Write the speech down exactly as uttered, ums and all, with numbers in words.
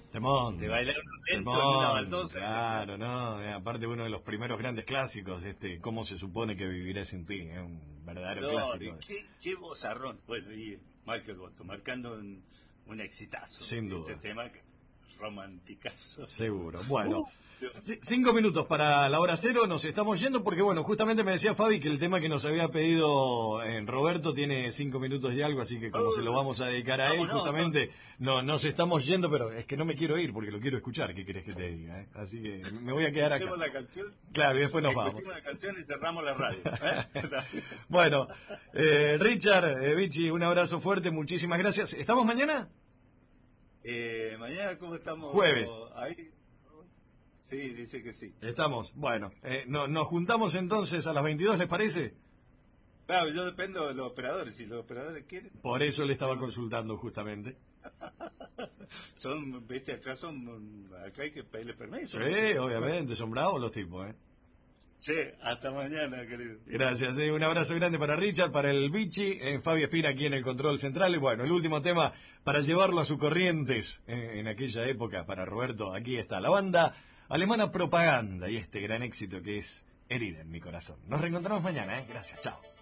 Temón. De bailar un lento Temón, en una baldosa. claro, no, eh, aparte uno de los primeros grandes clásicos, este, ¿cómo se supone que viviré sin ti? Es un verdadero No, clásico. qué, qué vozarrón. Bueno, y Michael Boston marcando un, un exitazo. Sin Este dudas. tema que romanticazo. Seguro. Bueno, Uh, Dios. c- cinco minutos para la hora cero, nos estamos yendo porque, bueno, justamente me decía Fabi que el tema que nos había pedido en Roberto tiene cinco minutos y algo, así que como Uh, se lo vamos a dedicar a él, vámonos, justamente, no nos estamos yendo, pero es que no me quiero ir porque lo quiero escuchar, ¿qué querés que te diga? eh? Así que me voy a quedar acá. Escuchemos la canción. Claro, y después nos vamos. Escuchemos la canción y cerramos la radio. ¿eh? Bueno, eh, Richard, eh, Vichy, un abrazo fuerte, muchísimas gracias. ¿Estamos mañana? Eh, mañana, ¿cómo estamos? Jueves. Ahí. Sí, dice que sí. Estamos. Bueno, eh, no, nos juntamos entonces a las veintidós, ¿les parece? Claro, yo dependo de los operadores. Si los operadores quieren, Por eso le estaba consultando justamente. son, viste, acá son, acá hay que pedirle permiso. Sí, obviamente, son bravos los tipos, ¿eh? Sí, hasta mañana, querido. Gracias, eh, un abrazo grande para Richard, para el Vichy, eh, Fabi Espina aquí en el control central. Y bueno, el último tema para llevarlo a sus corrientes eh, en aquella época, para Roberto, aquí está la banda alemana Propaganda y este gran éxito que es Herida en mi corazón. Nos reencontramos mañana, ¿eh? Gracias, chao.